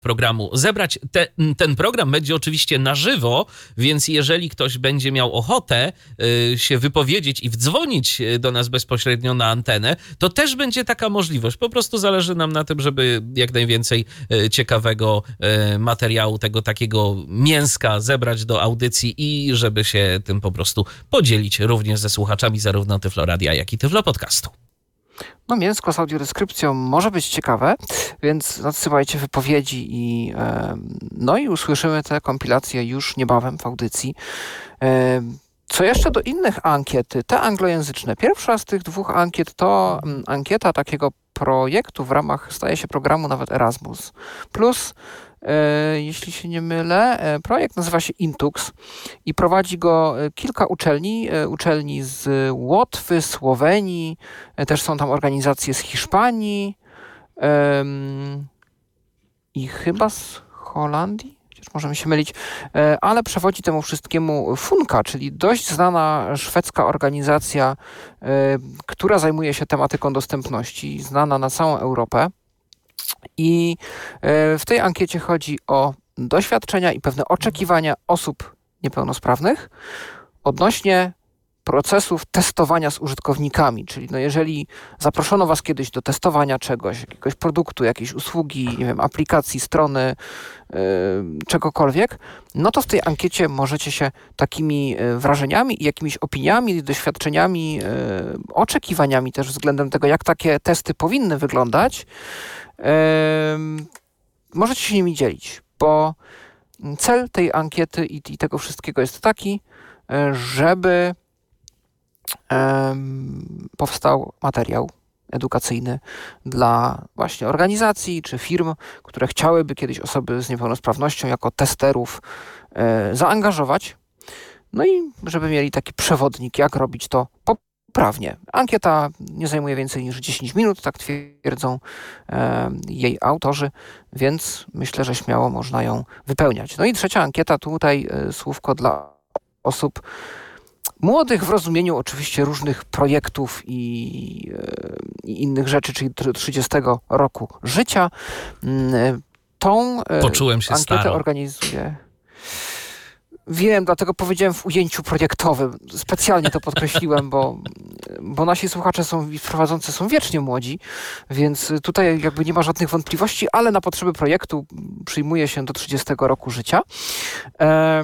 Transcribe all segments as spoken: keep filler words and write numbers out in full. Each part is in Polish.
programu zebrać. Te, ten program będzie oczywiście na żywo, więc jeżeli ktoś będzie miał ochotę y, się wypowiedzieć i wdzwonić do nas bezpośrednio na antenę, to też będzie taka możliwość. Po prostu zależy nam na tym, żeby jak najwięcej y, ciekawego y, materiału, tego takiego mięska zebrać do audycji i żeby się tym po prostu podzielić również ze słuchaczami zarówno Tyflo Radia, jak i Tyflo Podcastu. No mięsko z audiodeskrypcją może być ciekawe, więc nadsyłajcie wypowiedzi i e, no i usłyszymy te kompilacje już niebawem w audycji. E, co jeszcze do innych ankiety, te anglojęzyczne. Pierwsza z tych dwóch ankiet to m, ankieta takiego projektu w ramach, staje się programu nawet Erasmus Plus. E, jeśli się nie mylę, e, projekt nazywa się Intux i prowadzi go e, kilka uczelni, e, uczelni z Łotwy, Słowenii, e, też są tam organizacje z Hiszpanii e, i chyba z Holandii, chociaż możemy się mylić, e, ale przewodzi temu wszystkiemu Funka, czyli dość znana szwedzka organizacja, e, która zajmuje się tematyką dostępności, znana na całą Europę. I w tej ankiecie chodzi o doświadczenia i pewne oczekiwania osób niepełnosprawnych odnośnie procesów testowania z użytkownikami. Czyli no jeżeli zaproszono was kiedyś do testowania czegoś, jakiegoś produktu, jakiejś usługi, nie wiem, aplikacji, strony, yy, czegokolwiek, no to w tej ankiecie możecie się takimi wrażeniami i jakimiś opiniami, doświadczeniami, yy, oczekiwaniami też względem tego, jak takie testy powinny wyglądać, Yy, możecie się nimi dzielić, bo cel tej ankiety i, i tego wszystkiego jest taki, żeby yy, powstał materiał edukacyjny dla właśnie organizacji czy firm, które chciałyby kiedyś osoby z niepełnosprawnością jako testerów yy, zaangażować, no i żeby mieli taki przewodnik, jak robić to po Prawnie. Ankieta nie zajmuje więcej niż dziesięć minut, tak twierdzą e, jej autorzy, więc myślę, że śmiało można ją wypełniać. No i trzecia ankieta, tutaj e, słówko dla osób młodych w rozumieniu oczywiście różnych projektów i, e, i innych rzeczy, czyli trzydziestego roku życia. E, tą e, Poczułem się ankietę staro. organizuje... Wiem, dlatego powiedziałem w ujęciu projektowym. Specjalnie to podkreśliłem, bo, bo nasi słuchacze są i prowadzący są wiecznie młodzi, więc tutaj jakby nie ma żadnych wątpliwości, ale na potrzeby projektu przyjmuje się do trzydziestego roku życia. E,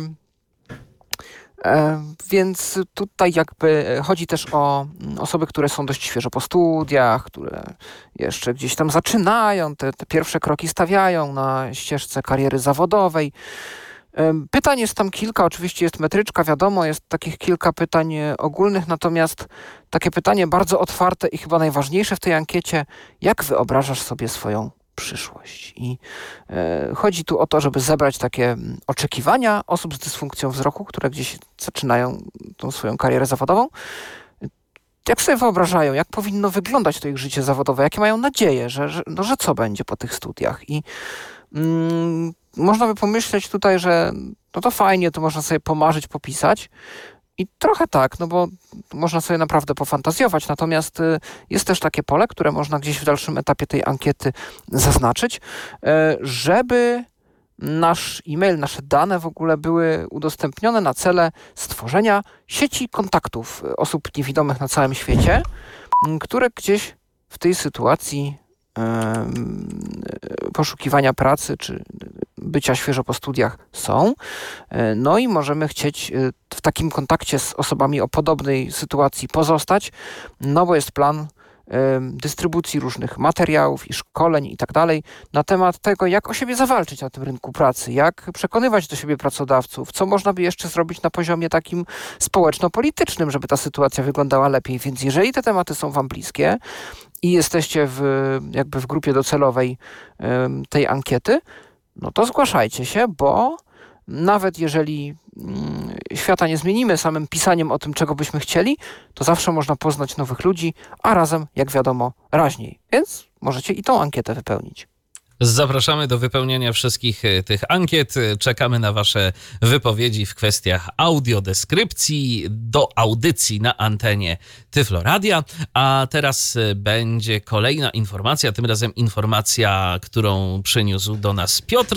e, więc tutaj jakby chodzi też o osoby, które są dość świeżo po studiach, które jeszcze gdzieś tam zaczynają, te, te pierwsze kroki stawiają na ścieżce kariery zawodowej. Pytań jest tam kilka, oczywiście jest metryczka, wiadomo, jest takich kilka pytań ogólnych, natomiast takie pytanie bardzo otwarte i chyba najważniejsze w tej ankiecie, jak wyobrażasz sobie swoją przyszłość? I e, chodzi tu o to, żeby zebrać takie oczekiwania osób z dysfunkcją wzroku, które gdzieś zaczynają tą swoją karierę zawodową. Jak sobie wyobrażają, jak powinno wyglądać to ich życie zawodowe, jakie mają nadzieję, że, że, no, że co będzie po tych studiach. I mm, można by pomyśleć tutaj, że no to fajnie, to można sobie pomarzyć, popisać. I trochę tak, no bo można sobie naprawdę pofantazjować. Natomiast y, jest też takie pole, które można gdzieś w dalszym etapie tej ankiety zaznaczyć, y, żeby nasz e-mail, nasze dane w ogóle były udostępnione na cele stworzenia sieci kontaktów osób niewidomych na całym świecie, y, które gdzieś w tej sytuacji poszukiwania pracy czy bycia świeżo po studiach są. No i możemy chcieć w takim kontakcie z osobami o podobnej sytuacji pozostać, no bo jest plan dystrybucji różnych materiałów i szkoleń i tak dalej na temat tego, jak o siebie zawalczyć na tym rynku pracy, jak przekonywać do siebie pracodawców, co można by jeszcze zrobić na poziomie takim społeczno-politycznym, żeby ta sytuacja wyglądała lepiej. Więc jeżeli te tematy są wam bliskie i jesteście w, jakby w grupie docelowej um, tej ankiety, no to zgłaszajcie się, bo nawet jeżeli mm, świata nie zmienimy samym pisaniem o tym, czego byśmy chcieli, to zawsze można poznać nowych ludzi, a razem, jak wiadomo, raźniej. Więc możecie i tą ankietę wypełnić. Zapraszamy do wypełnienia wszystkich tych ankiet. Czekamy na wasze wypowiedzi w kwestiach audiodeskrypcji do audycji na antenie Tyflo Radia. A teraz będzie kolejna informacja, tym razem informacja, którą przyniósł do nas Piotr.